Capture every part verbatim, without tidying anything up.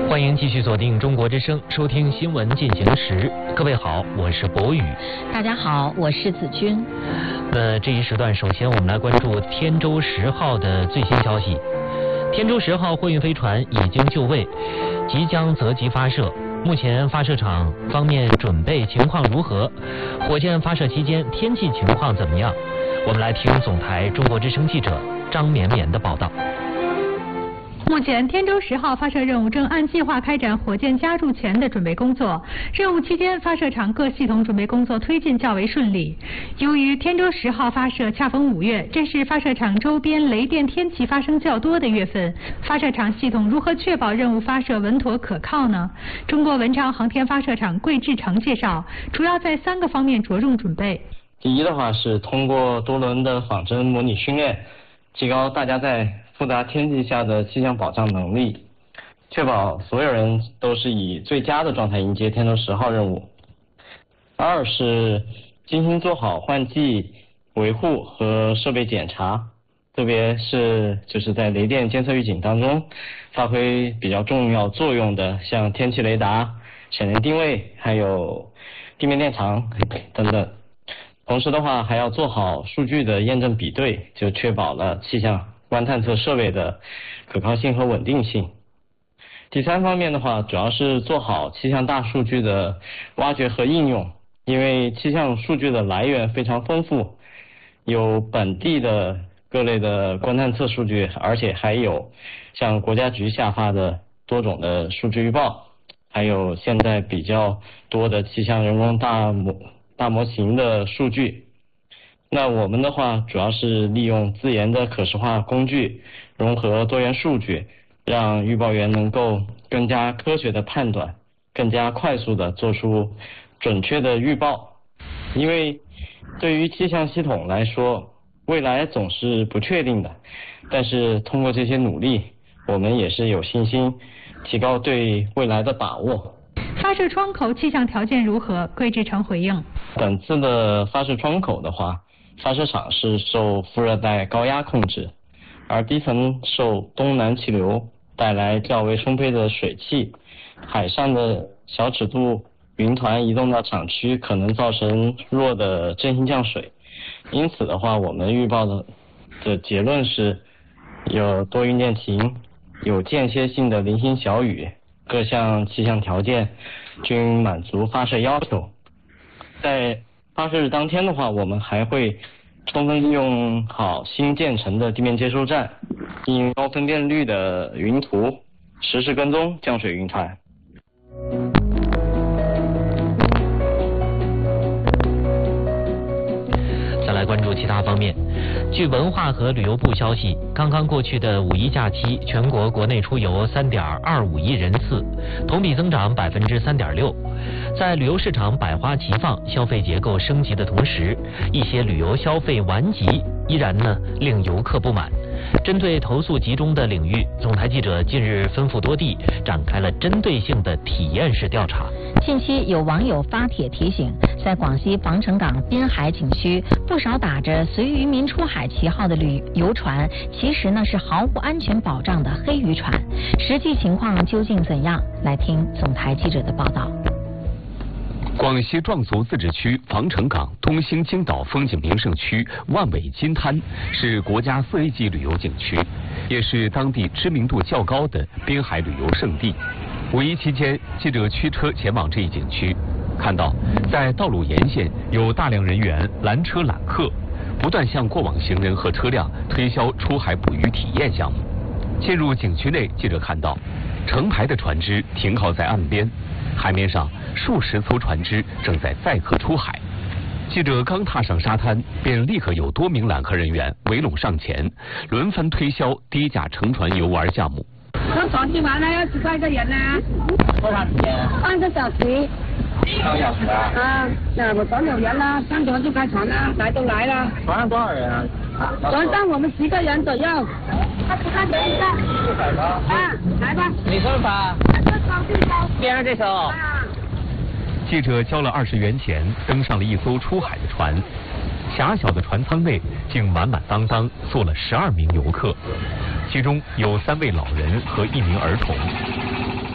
欢迎继续锁定中国之声，收听新闻进行时。各位好，我是博宇。 大家好，我是子君。 那这一时段，首先我们来关注天舟十号的最新消息。天舟十号货运飞船已经就位，即将择机发射。目前发射场方面准备情况如何？火箭发射期间天气情况怎么样？我们来听总台中国之声记者张绵绵的报道。 目前，天舟十号发射任务正按计划开展火箭加注前的准备工作。任务期间，发射场各系统准备工作推进较为顺利。由于天舟十号发射恰逢五月，这是发射场周边雷电天气发生较多的月份，发射场系统如何确保任务发射稳妥可靠呢？中国文昌航天发射场桂志成介绍，主要在三个方面着重准备。 第一的话是通过多轮的仿真模拟训练，提高大家在复杂天气下的气象保障能力，确保所有人都是以最佳的状态迎接天舟十号任务。二是精心做好换季维护和设备检查，特别是就是在雷电监测预警当中发挥比较重要作用的，像天气雷达、闪电定位，还有地面电场等等。同时的话，还要做好数据的验证比对，就确保了气象观探测设备的可靠性和稳定性。第三方面的话，主要是做好气象大数据的挖掘和应用，因为气象数据的来源非常丰富，有本地的各类的观探测数据，而且还有像国家局下发的多种的数据预报，还有现在比较多的气象人工大模大模型的数据。那我们的话主要是利用自研的可视化工具，融合多元数据，让预报员能够更加科学的判断，更加快速的做出准确的预报。因为对于气象系统来说，未来总是不确定的，但是通过这些努力，我们也是有信心提高对未来的把握。 发射窗口气象条件如何？桂志成回应， 本次的发射窗口的话，发射场是受副热带高压控制，而低层受东南气流带来较为充沛的水汽，海上的小尺度云团移动到场区可能造成弱的阵性降水，因此的话，我们预报的的结论是有多云见晴，有间歇性的零星小雨，各项气象条件均满足发射要求。在发射日当天的话，我们还会充分利用好新建成的地面接收站，应用高分辨率的云图，实时跟踪降水云团。 再来关注其他方面。据文化和旅游部消息，刚刚过去的五一假期，全国国内出游三点二五亿人次，同比增长百分之三点六。在旅游市场百花齐放、消费结构升级的同时，一些旅游消费顽疾依然呢令游客不满。针对投诉集中的领域，总台记者近日奔赴多地，展开了针对性的体验式调查。 近期有网友发帖提醒，在广西防城港滨海景区，不少打着随渔民出海旗号的旅游船，其实呢是毫无安全保障的黑渔船。实际情况究竟怎样？来听总台记者的报道。 广西壮族自治区防城港东兴金岛风景名胜区万尾金滩是国家四 A 级旅游景区，也是当地知名度较高的滨海旅游胜地。五一期间，记者驱车前往这一景区，看到在道路沿线有大量人员拦车揽客，不断向过往行人和车辆推销出海捕鱼体验项目。进入景区内，记者看到成排的船只停靠在岸边，海面上数十艘船只正在载客出海。记者刚踏上沙滩，便立刻有多名揽客人员围拢上前，轮番推销低价乘船游玩项目。 上船去玩呢，要几块个人呢？ 多长时间？ 半个小时。 半个小时啊？ 啊，那我船有人了，上船就开船了，来都来了。 船上多少人啊？ 船上我们十个人左右。他十个人一个。 一百个。 啊，来吧。 你说吧。 这艘这艘。 边上这艘。 啊。 记者交了二十元钱，登上了一艘出海的船。狭小的船舱内竟满满当当坐了十二名游客，其中有三位老人和一名儿童。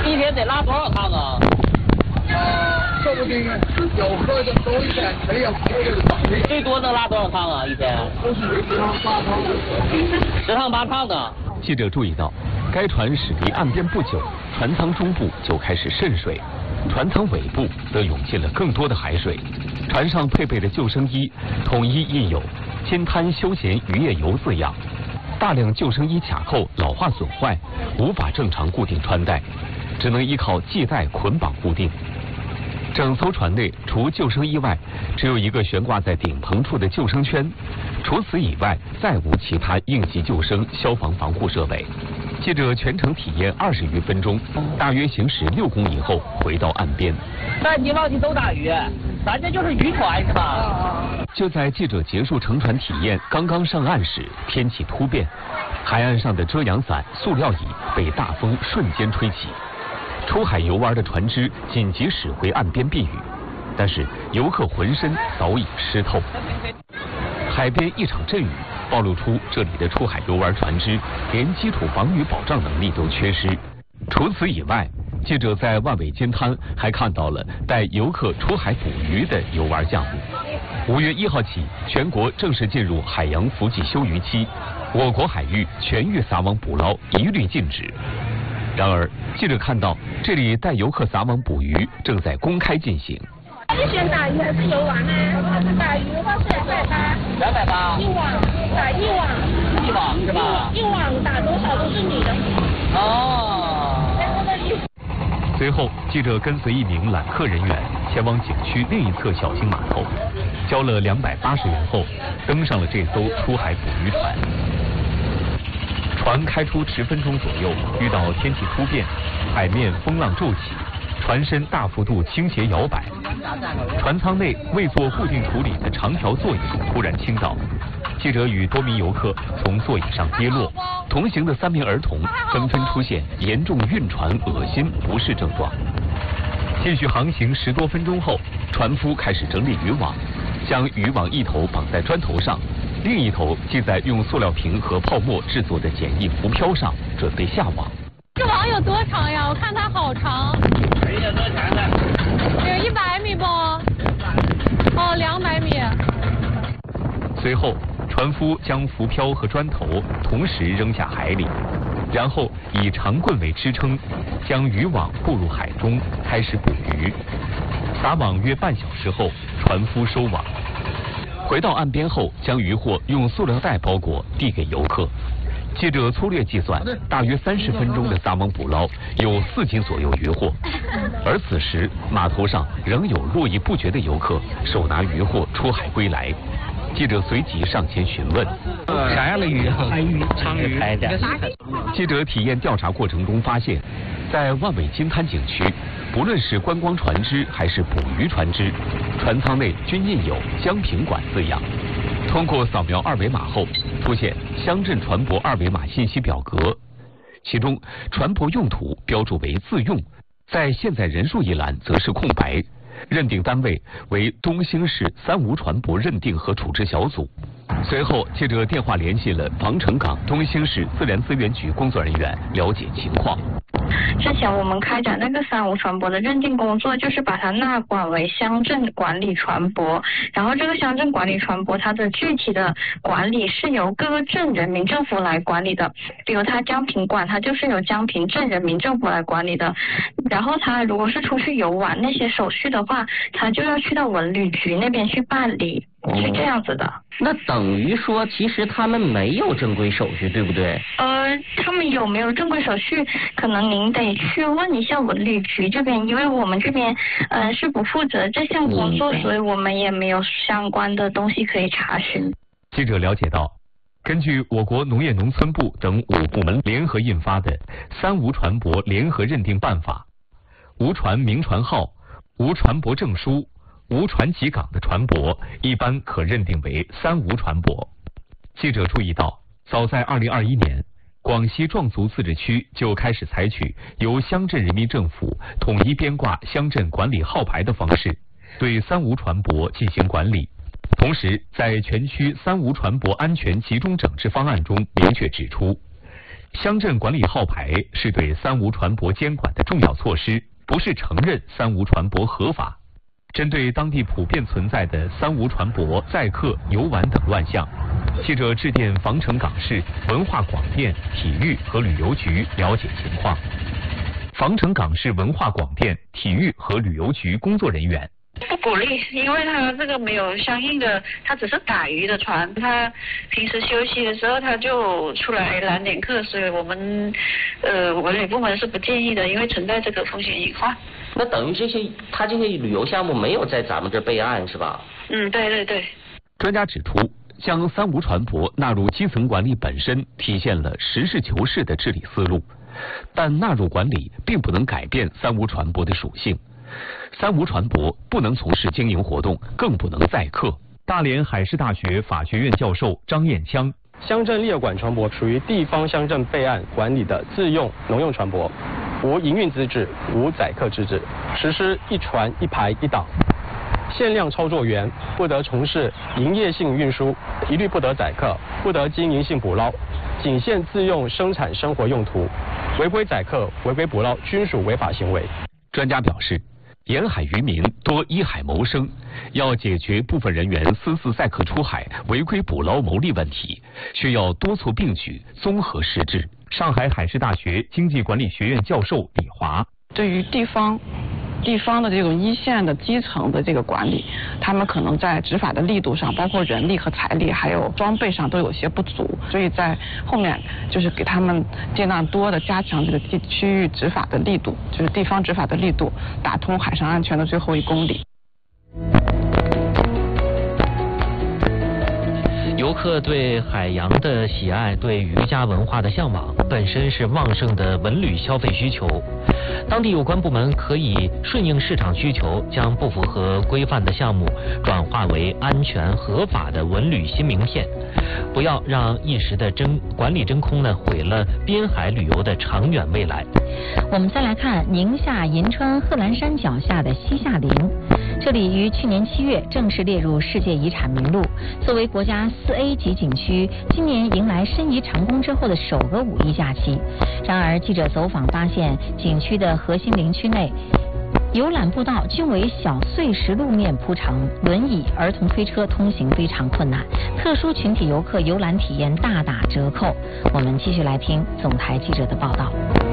一天得拉多少趟啊？ 呃，说不定有喝的多一点，没有喝的少一点。 最多能拉多少趟啊？一天？ 十趟八趟。 十趟八趟的。 记者注意到，该船驶离岸边不久，船舱中部就开始渗水，船舱尾部则涌进了更多的海水。船上配备的救生衣统一印有“金滩休闲渔业游”字样，大量救生衣卡扣老化损坏，无法正常固定穿戴，只能依靠系带捆绑固定。整艘船内除救生衣外，只有一个悬挂在顶棚处的救生圈，除此以外再无其他应急救生、消防防护设备。记者全程体验二十余分钟，大约行驶六公里后回到岸边。 三级旺季都打鱼，咱这就是渔船是吧？ 就在记者结束乘船体验刚刚上岸时，天气突变，海岸上的遮阳伞、塑料椅被大风瞬间吹起。出海游玩的船只紧急驶回岸边避雨，但是游客浑身早已湿透。海边一场阵雨暴露出这里的出海游玩船只连基础防雨保障能力都缺失。除此以外，记者在万尾金滩还看到了带游客出海捕鱼的游玩项目。五月一号起，全国正式进入海洋伏季休渔期，我国海域全域撒网捕捞一律禁止。然而，记者看到这里带游客撒网捕鱼正在公开进行。 你选打鱼还是游玩呢？打鱼的话是两百八。 两百八。 一网打一网。 一网是吧？ 一网打多少都是你的。 哦。 随后，记者跟随一名揽客人员前往景区另一侧小型码头，交了两百八十元后，登上了这艘出海捕鱼船。船开出十分钟左右，遇到天气突变，海面风浪骤起，船身大幅度倾斜摇摆，船舱内未做固定处理的长条座椅突然倾倒，记者与多名游客从座椅上跌落，同行的三名儿童纷纷出现严重晕船、恶心、不适症状。继续航行十多分钟后，船夫开始整理渔网，将渔网一头绑在砖头上，另一头系在用塑料瓶和泡沫制作的简易浮漂上，准备下网。 这网有多长呀？我看它好长。 有多长的？ 有一百米不？哦，两百米。 随后，船夫将浮漂和砖头同时扔下海里，然后以长棍为支撑，将渔网布入海中，开始捕鱼。撒网约半小时后，船夫收网。回到岸边后，将渔获用塑料袋包裹，递给游客。记者粗略计算，大约三十分钟的撒网捕捞有四斤左右渔获。而此时，码头上仍有络绎不绝的游客手拿渔获出海归来。记者随即上前询问： 啥样的鱼？海鱼、鲳鱼。 记者体验调查过程中发现，在万尾金滩景区，不论是观光船只还是捕鱼船只，船舱内均印有江平馆字样。通过扫描二维码后，出现乡镇船舶二维码信息表格，其中船舶用途标注为自用，在现在人数一栏则是空白，认定单位为东兴市三无船舶认定和处置小组。随后，记者电话联系了防城港东兴市自然资源局工作人员了解情况。 之前我们开展那个三无船舶的认定工作，就是把它纳管为乡镇管理船舶，然后这个乡镇管理船舶它的具体的管理是由各个镇人民政府来管理的，比如它江平馆，它就是由江平镇人民政府来管理的，然后它如果是出去游玩那些手续的话，它就要去到文旅局那边去办理。是这样子的。 那等于说，其实他们没有正规手续，对不对？ 呃，他们有没有正规手续，可能您得去问一下文旅局这边，因为我们这边呃是不负责这项工作，所以我们也没有相关的东西可以查询。 记者了解到，根据我国农业农村部等五部门联合印发的《三无船舶联合认定办法》，无船名船号、无船舶证书、无船籍港的船舶一般可认定为三无船舶。记者注意到，早在二零二一年，广西壮族自治区就开始采取由乡镇人民政府统一编挂乡镇管理号牌的方式，对三无船舶进行管理。同时，在全区三无船舶安全集中整治方案中明确指出， 乡镇管理号牌是对三无船舶监管的重要措施，不是承认三无船舶合法。针对当地普遍存在的三无船舶、载客、游玩等乱象，记者致电防城港市文化广电、体育和旅游局了解情况。防城港市文化广电、体育和旅游局工作人员。 不鼓励，因为他这个没有相应的，他只是打鱼的船，他平时休息的时候他就出来揽点客，所以我们呃文旅部门是不建议的，因为存在这个风险隐患。 那等于这些他这些旅游项目没有在咱们这备案是吧？ 嗯，对对对。 专家指出，将三无船舶纳入基层管理本身体现了实事求是的治理思路，但纳入管理并不能改变三无船舶的属性。三无船舶不能从事经营活动，更不能载客。大连海事大学法学院教授张彦枪： 乡镇列管船舶属于地方乡镇备案管理的自用农用船舶，无营运资质，无载客资质，实施一船一排一档。限量操作员不得从事营业性运输，一律不得载客，不得经营性捕捞，仅限自用生产生活用途。违规载客、违规捕捞均属违法行为。 专家表示，沿海渔民多依海谋生，要解决部分人员私自载客出海、违规捕捞牟利问题，需要多措并举、综合施治。上海海事大学经济管理学院教授李华： 对于地方。地方的这种一线的基层的这个管理，他们可能在执法的力度上，包括人力和财力，还有装备上都有些不足，所以在后面就是给他们尽量多的加强这个地区域执法的力度，就是地方执法的力度，打通海上安全的最后一公里。 游客对海洋的喜爱，对渔家文化的向往，本身是旺盛的文旅消费需求。当地有关部门可以顺应市场需求，将不符合规范的项目转化为安全合法的文旅新名片，不要让一时的真管理真空呢毁了滨海旅游的长远未来。 我们再来看宁夏银川贺兰山脚下的西夏陵，这里于去年七月正式列入世界遗产名录。作为国家四 A 级景区，今年迎来申遗成功之后的首个五一假期。然而，记者走访发现，景区的核心陵区内游览步道均为小碎石路面铺成，轮椅、儿童推车通行非常困难，特殊群体游客游览体验大打折扣。我们继续来听总台记者的报道。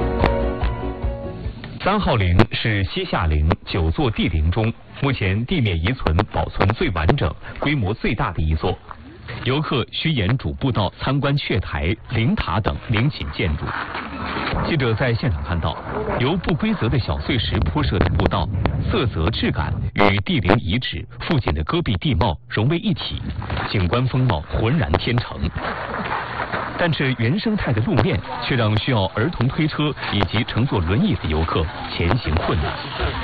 三号陵是西夏陵九座帝陵中目前地面遗存保存最完整、规模最大的一座。游客需沿主步道参观阙台、灵塔等陵寝建筑。记者在现场看到，由不规则的小碎石铺设的步道，色泽质感与帝陵遗址附近的戈壁地貌融为一体，景观风貌浑然天成。但这原生态的路面却让需要儿童推车以及乘坐轮椅的游客前行困难。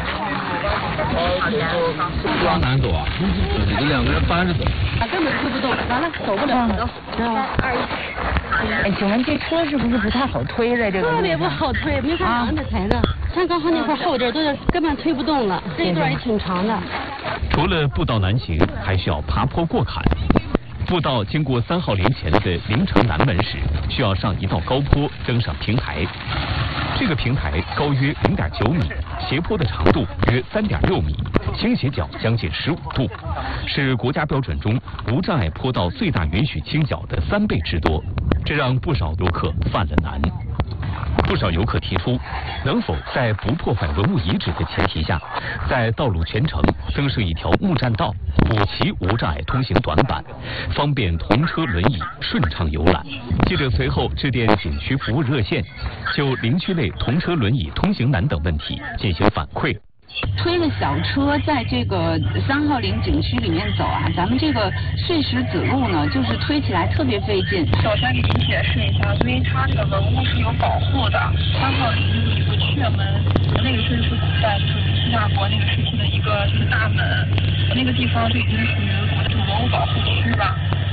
往南走啊，这两个人搬着走， 他根本推不动，完了走不了，走，三二一。 哎，请问这车是不是不太好推在这个？ 特别不好推，没法往那抬着。像刚好那块后劲都是根本推不动了，这一段也挺长的。 除了步道难行，还需要爬坡过坎。步道经过三号陵前的陵城南门时，需要上一道高坡，登上平台。这个平台高约零点九米，斜坡的长度约三点六米，倾斜角将近十五度，是国家标准中无障碍坡道最大允许倾角的三倍之多，这让不少游客犯了难。不少游客提出，能否在不破坏文物遗址的前提下，在道路全程增设一条木栈道，补齐无障碍通行短板，方便童车轮椅顺畅游览。记者随后致电景区服务热线，就陵区内童车轮椅通行难等问题进行反馈。 推着小车在这个三号陵景区里面走啊，咱们这个碎石子路呢，就是推起来特别费劲。 首先给您解释一下，因为它这个文物是有保护的，三号陵有一个阙门，那个是是古代就是西夏国那个时期的一个就是大门，那个地方就已经属于国土文物保护区了。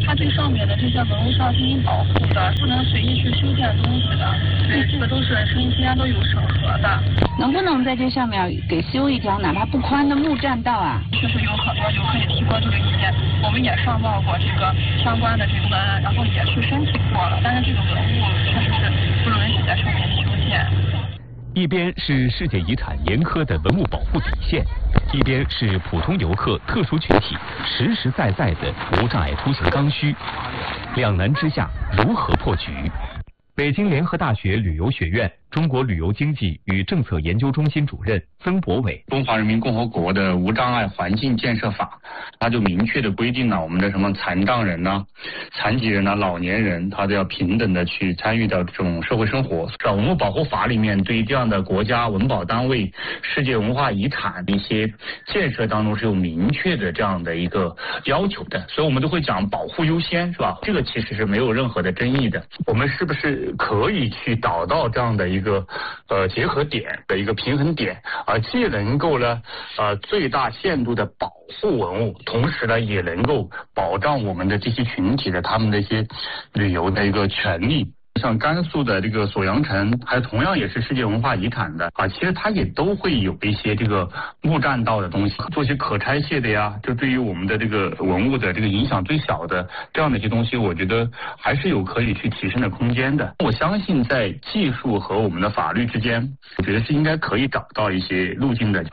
它最上面的这叫文物是要进行保护的，不能随意去修建东西的。对，这个都是声音之间都有审核的。 能不能在这上面给修一条哪怕不宽的木栈道啊？ 就是有很多游客也提过这个意见，我们也上报过这个相关的这个文案，然后也去申请过了，但是这个文物确实是不允许在上面修建。 一边是世界遗产严苛的文物保护底线，一边是普通游客、特殊群体实实在在的无障碍出行刚需，两难之下如何破局？北京联合大学旅游学院中国旅游经济与政策研究中心主任曾博伟： 中华人民共和国的无障碍环境建设法，它就明确的规定了我们的什么残障人呐、啊、残疾人呐、啊、老年人，他都要平等的去参与到这种社会生活。在文物保护法里面，对于这样的国家文保单位、世界文化遗产的一些建设当中是有明确的这样的一个要求的，所以我们都会讲保护优先，是吧？这个其实是没有任何的争议的。我们是不是可以去找到这样的一个呃结合点的一个平衡点啊，既能够呢呃最大限度的保护文物，同时呢也能够保障我们的这些群体的他们的一些旅游的一个权利。像甘肃的这个锁阳城，还同样也是世界文化遗产的啊，其实它也都会有一些这个木栈道的东西，做些可拆卸的呀，就对于我们的这个文物的这个影响最小的这样的一些东西，我觉得还是有可以去提升的空间的。我相信在技术和我们的法律之间，我觉得是应该可以找到一些路径的。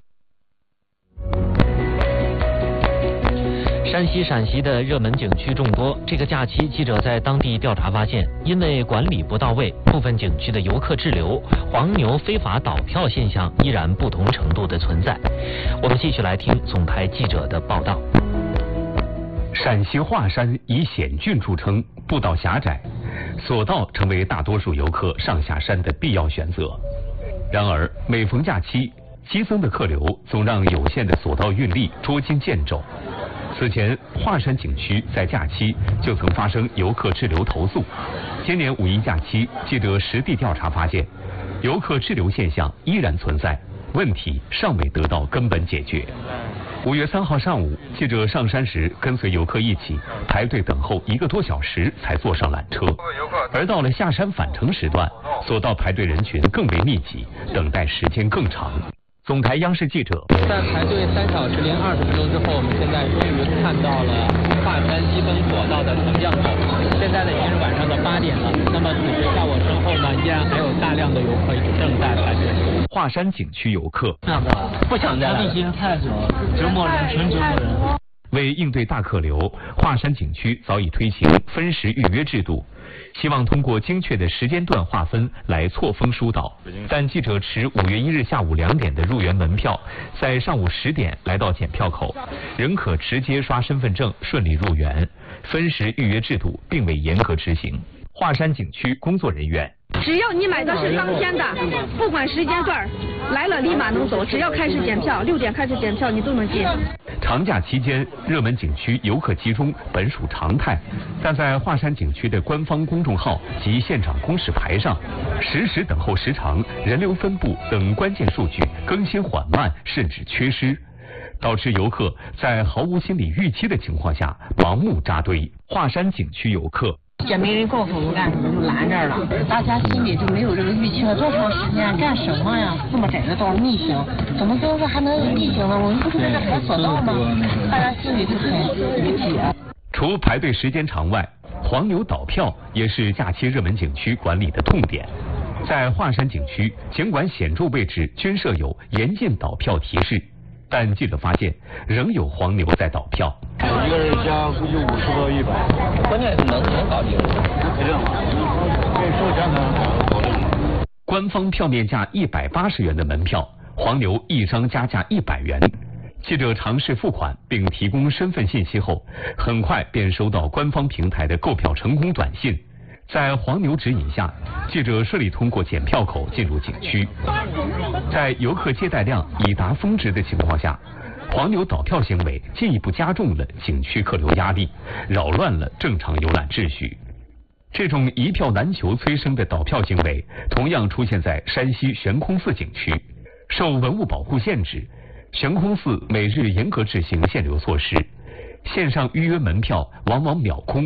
山西、陕西的热门景区众多。这个假期，记者在当地调查发现，因为管理不到位，部分景区的游客滞留、黄牛非法倒票现象依然不同程度的存在。我们继续来听总台记者的报道。 陕西华山以险峻著称，步道狭窄，索道成为大多数游客上下山的必要选择。然而，每逢假期，激增的客流总让有限的索道运力捉襟见肘。此前，华山景区在假期就曾发生游客滞留投诉。今年五一假期，记者实地调查发现，游客滞留现象依然存在，问题尚未得到根本解决。五月三号上午，记者上山时跟随游客一起排队等候一个多小时才坐上缆车，而到了下山返程时段，索道排队人群更为密集，等待时间更长。总台央视记者在排队三小时零二十分钟之后，我们现在终于看到了华山基本索道的升降口。现在呢已经是晚上的八点了，那么此时在我身后呢，依然还有大量的游客正在排队。 华山景区游客不想再来了，人太少，折磨人，纯折磨人。 为应对大客流，华山景区早已推行分时预约制度，希望通过精确的时间段划分来错峰疏导。但记者持五月一日下午两点的入园门票，在上午十点来到检票口，仍可直接刷身份证顺利入园。分时预约制度并未严格执行。华山景区工作人员。 只要你买的是当天的，不管时间段来了立马能走，只要开始检票，六点开始检票你都能进。 长假期间，热门景区游客集中本属常态，但在华山景区的官方公众号及现场公示牌上，实时等候时长、人流分布等关键数据更新缓慢，甚至缺失，导致游客在毫无心理预期的情况下盲目扎堆。华山景区游客。 这没人告诉我干什么就拦这儿了，大家心里就没有这个预期了。多长时间干什么呀？这么窄的道逆行，怎么就是还能逆行呢？我们不是在这排索道吗？大家心里就很郁结。 除排队时间长外，黄牛倒票也是假期热门景区管理的痛点。在华山景区，尽管显著位置均设有严禁倒票提示，但记者发现仍有黄牛在倒票。 一个人加估计五十到一百， 关键是能能搞定。 这样，可以收钱的。 官方票面价一百八十元的门票，黄牛一张加价一百元。记者尝试付款并提供身份信息后，很快便收到官方平台的购票成功短信。在黄牛指引下，记者顺利通过检票口进入景区。在游客接待量已达峰值的情况下，黄牛倒票行为进一步加重了景区客流压力，扰乱了正常游览秩序。这种一票难求催生的倒票行为，同样出现在山西悬空寺景区。受文物保护限制，悬空寺每日严格执行限流措施，线上预约门票往往秒空，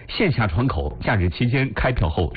线下窗口假日期间开票后